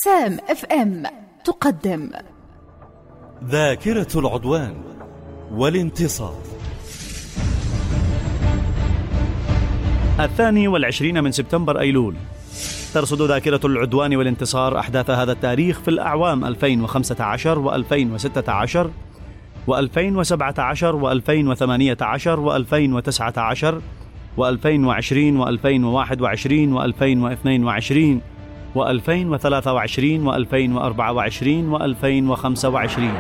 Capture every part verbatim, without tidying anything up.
سام اف ام تقدم ذاكرة العدوان والانتصار. الثاني والعشرين من سبتمبر أيلول ترصد ذاكرة العدوان والانتصار أحداث هذا التاريخ في الأعوام ألفين وخمسة عشر وألفين وستة عشر وألفين وسبعة عشر وألفين وثمانية عشر وألفين وتسعة عشر وألفين وعشرين وألفين وواحد وعشرين وألفين واثنين وعشرين وألفين وثلاثة وعشرين وألفين وأربعة وعشرين وألفين وخمسة وعشرين.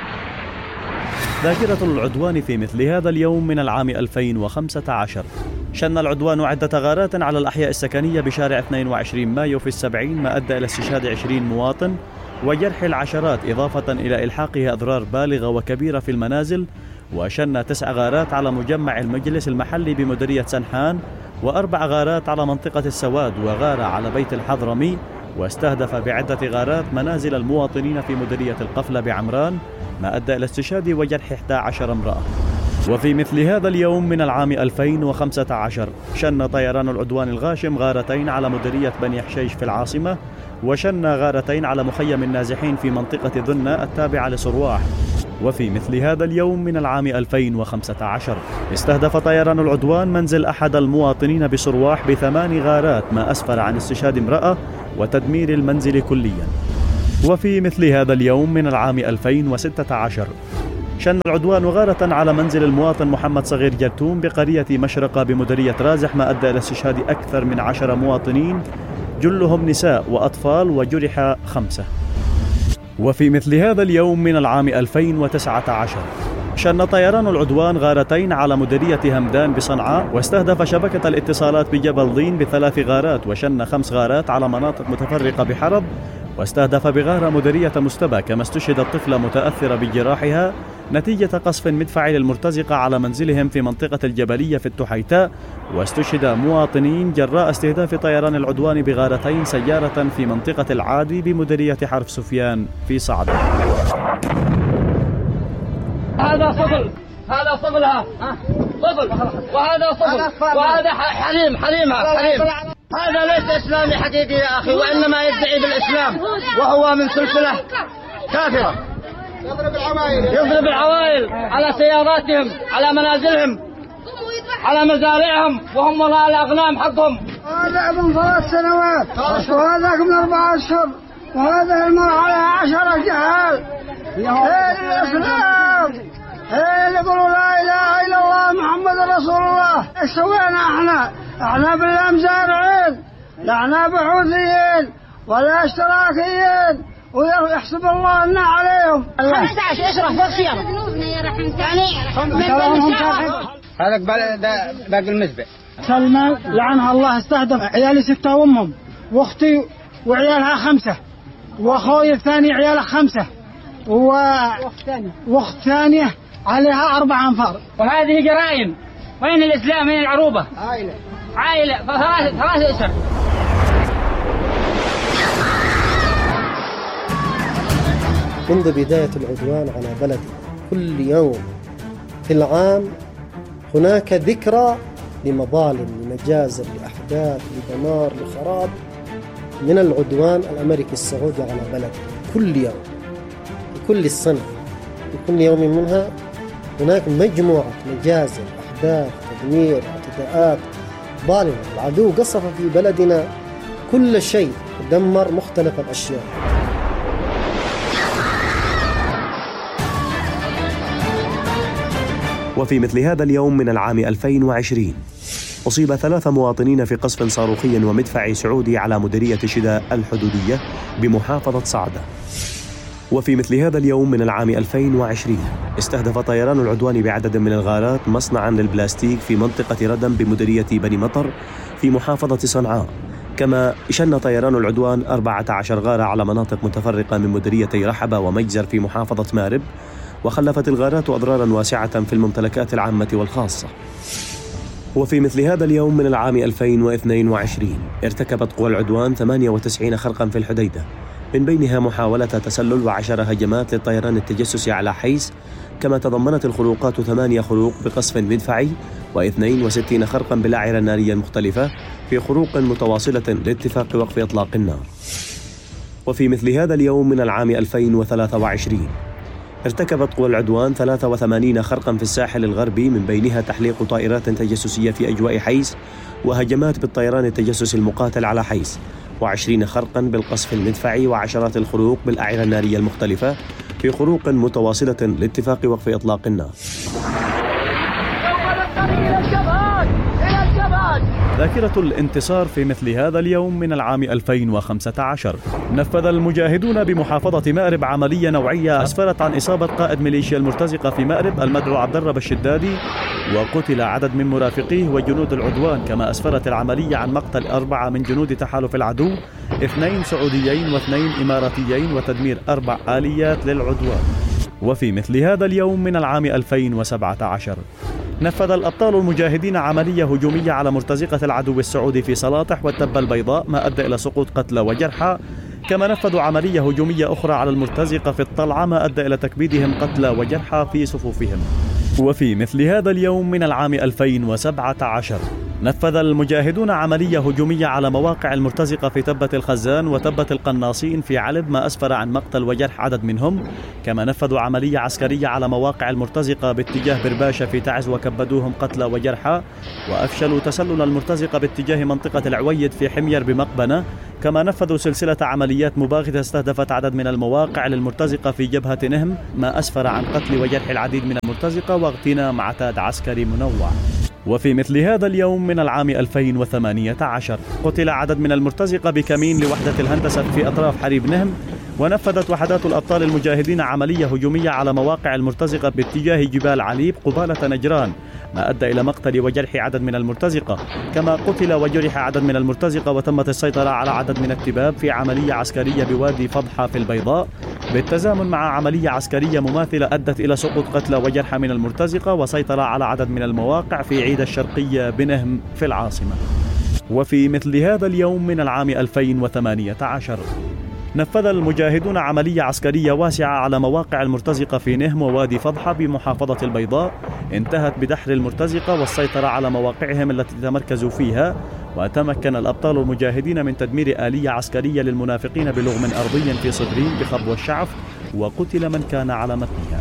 ذاكرة العدوان في مثل هذا اليوم من العام ألفين وخمسة عشر شن العدوان عدة غارات على الأحياء السكنية بشارع اثنين وعشرين مايو في السبعين، ما أدى إلى استشهاد عشرين مواطن وجرح العشرات، إضافة إلى إلحاقه أضرار بالغة وكبيرة في المنازل. وشن تسع غارات على مجمع المجلس المحلي بمديرية سنحان، وأربع غارات على منطقة السواد، وغارة على بيت الحضرمي. واستهدف بعدة غارات منازل المواطنين في مديرية القفلة بعمران، ما أدى إلى استشهاد وجرح إحدى عشرة امرأة. وفي مثل هذا اليوم من العام ألفين وخمسة عشر شن طيران العدوان الغاشم غارتين على مديرية بني حشيش في العاصمة، وشن غارتين على مخيم النازحين في منطقة ذنة التابعة لصرواح. وفي مثل هذا اليوم من العام ألفين وخمسة عشر استهدف طيران العدوان منزل أحد المواطنين بصرواح بثمان غارات، ما أسفر عن استشهاد امرأة وتدمير المنزل كليا. وفي مثل هذا اليوم من العام ألفين وستة عشر شن العدوان غارة على منزل المواطن محمد صغير جرتوم بقرية مشرقة بمديرية رازح، ما أدى إلى استشهاد أكثر من عشرة مواطنين جلهم نساء وأطفال، وجرح خمسة. وفي مثل هذا اليوم من العام ألفين وتسعة عشر شن طيران العدوان غارتين على مديرية همدان بصنعاء، واستهدف شبكة الاتصالات بجبل ضين بثلاث غارات، وشن خمس غارات على مناطق متفرقة بحرب. واستهدف بغارة مديرية مستبى، كما استشهدت طفلة متأثرة بجراحها نتيجة قصف مدفعي للمرتزقة على منزلهم في منطقة الجبلية في التحيتاء. واستشهد مواطنين جراء استهداف طيران العدوان بغارتين سيارة في منطقة العادي بمديرية حرف سفيان في صعدة. هذا صفل، هذا صفلها صفل، وهذا صفل، وهذا حريم حريمها حريم. هذا ليس إسلامي حقيقي يا أخي، وإنما يدعي بالإسلام وهو من سلسلة كافرة. يضرب العوائل يضرب العوائل على سياراتهم، على منازلهم، على مزارعهم، وهم وراء الأغنام حقهم. هذا ابن ثلاث سنوات وهذاك من أربعة أشهر، وهذا المرحلة عشرة جهال. هذا الإسلام، هذا اللي يقولوا لا إله إلا الله محمد رسول الله. إيش سوينا إحنا؟ إحنا بالله مزارعين، لا إحنا بحوثيين ولا اشتراكيين، ويحسب الله أن عليهم. خمسة عشر اشرح بخير هذا باقي المزبع. سلمان لعنها الله استهدف عيالي ستة وأمهم، وأختي وعيالها خمسة، وأخوي الثاني عياله خمسة، وأخت ثانية عليها أربع أنفار. وهذه جرائم. وين الإسلام؟ وين العروبة؟ عائلة عائلة ثلاث ثلاث أسر. منذ بداية العدوان على بلدي كل يوم في العام هناك ذكرى لمظالم، لمجازر، لأحداث، لدمار، لخراب من العدوان الأمريكي السعودي على بلدي. كل يوم في كل السنة في كل يوم منها هناك مجموعة مجازر، أحداث، تدمير، اعتداءات ظالمة. العدو قصف في بلدنا كل شيء، دمر مختلف الأشياء. وفي مثل هذا اليوم من العام ألفين وعشرين أصيب ثلاثة مواطنين في قصف صاروخي ومدفعي سعودي على مديرية شداء الحدودية بمحافظة صعدة. وفي مثل هذا اليوم من العام ألفين وعشرين استهدف طيران العدوان بعدد من الغارات مصنعا للبلاستيك في منطقة ردم بمديرية بني مطر في محافظة صنعاء. كما شن طيران العدوان أربعة عشر غارة على مناطق متفرقة من مديريتي رحبة ومجزر في محافظة مارب. وخلفت الغارات أضرارا واسعة في الممتلكات العامة والخاصة. وفي مثل هذا اليوم من العام ألفين واثنين وعشرين ارتكبت قوى العدوان ثمانية وتسعين خرقا في الحديدة، من بينها محاولة تسلل وعشر هجمات للطيران التجسسي على حيس. كما تضمنت الخروقات ثمانية خروق بقصف مدفعي واثنين وستين خرقا بالأعيرة النارية المختلفة في خروق متواصلة لاتفاق وقف إطلاق النار. وفي مثل هذا اليوم من العام ألفين وثلاثة وعشرين ارتكبت قوى العدوان ثلاثة وثمانين خرقا في الساحل الغربي، من بينها تحليق طائرات تجسسية في أجواء حيس وهجمات بالطيران التجسسي المقاتل على حيس، وعشرين خرقا بالقصف المدفعي، وعشرات الخروق بالأعيرة النارية المختلفة في خروق متواصلة لاتفاق وقف إطلاق النار. ذاكرة الانتصار في مثل هذا اليوم من العام ألفين وخمسة عشر نفذ المجاهدون بمحافظة مأرب عملية نوعية أسفرت عن إصابة قائد ميليشيا المرتزقة في مأرب المدعو عبد الرب الشدادي، وقتل عدد من مرافقيه وجنود العدوان. كما أسفرت العملية عن مقتل أربعة من جنود تحالف العدو، اثنين سعوديين واثنين إماراتيين، وتدمير أربع آليات للعدوان. وفي مثل هذا اليوم من العام ألفين وسبعة عشر نفذ الأبطال المجاهدين عملية هجومية على مرتزقة العدو السعودي في صلاطح والتبة البيضاء، ما أدى إلى سقوط قتلى وجرحى. كما نفذوا عملية هجومية أخرى على المرتزقة في الطلعة، ما أدى إلى تكبيدهم قتلى وجرحى في صفوفهم. وفي مثل هذا اليوم من العام ألفين وسبعة عشر نفذ المجاهدون عملية هجومية على مواقع المرتزقة في تبة الخزان وتبة القناصين في علب، ما أسفر عن مقتل وجرح عدد منهم. كما نفذوا عملية عسكرية على مواقع المرتزقة باتجاه برباشة في تعز وكبدوهم قتلى وجرحى، وأفشلوا تسلل المرتزقة باتجاه منطقة العويد في حمير بمقبنة. كما نفذوا سلسلة عمليات مباغتة استهدفت عدد من المواقع للمرتزقة في جبهة نهم، ما أسفر عن قتل وجرح العديد من المرتزقة واغتنام عتاد عسكري منوع. وفي مثل هذا اليوم من العام ألفين وثمانية عشر قتل عدد من المرتزقة بكمين لوحدة الهندسة في أطراف حريب نهم. ونفذت وحدات الأبطال المجاهدين عملية هجومية على مواقع المرتزقة باتجاه جبال عليب قبالة نجران، ما أدى إلى مقتل وجرح عدد من المرتزقة. كما قتل وجرح عدد من المرتزقة، وتمت السيطرة على عدد من التباب في عملية عسكرية بوادي فضحة في البيضاء، بالتزامن مع عملية عسكرية مماثلة أدت إلى سقوط قتلى وجرح من المرتزقة وسيطرة على عدد من المواقع في عيد الشرقية بنهم في العاصمة. وفي مثل هذا اليوم من العام ألفين وثمانية عشر نفذ المجاهدون عملية عسكرية واسعة على مواقع المرتزقة في نهم ووادي فضحة بمحافظة البيضاء، انتهت بدحر المرتزقة والسيطرة على مواقعهم التي تمركزوا فيها. وتمكن الأبطال المجاهدين من تدمير آلية عسكرية للمنافقين بلغم أرضي في صدرين بخبو الشعف، وقتل من كان على متنها.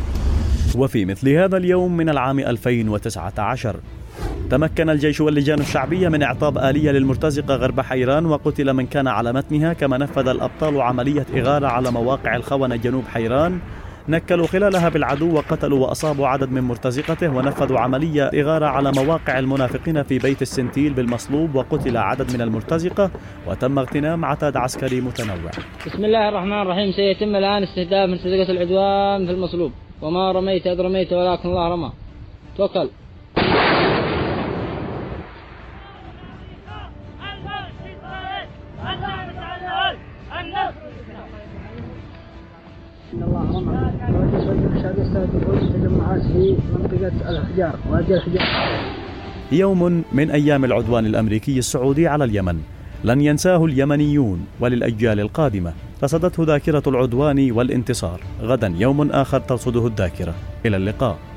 وفي مثل هذا اليوم من العام ألفين وتسعة عشر تمكن الجيش واللجان الشعبية من إعطاب آلية للمرتزقة غرب حيران، وقتل من كان على متنها. كما نفذ الأبطال عملية إغارة على مواقع الخونة جنوب حيران، نكلوا خلالها بالعدو وقتلوا وأصابوا عدد من مرتزقته. ونفذوا عملية إغارة على مواقع المنافقين في بيت السنتيل بالمصلوب، وقتل عدد من المرتزقة وتم اغتنام عتاد عسكري متنوع. بسم الله الرحمن الرحيم. سيتم الآن استهداف مرتزقة العدوان في المصلوب. وما رميت إذ رميت ولكن الله رمى. توكل. إن الله رمى وجسد مشاهد يستهدفون تجمعات في منطقة الأحجار وادي الأحجار. يوم من أيام العدوان الأمريكي السعودي على اليمن لن ينساه اليمنيون وللأجيال القادمة. رصدته ذاكرة العدوان والانتصار. غدا يوم آخر ترصده الذاكرة. إلى اللقاء.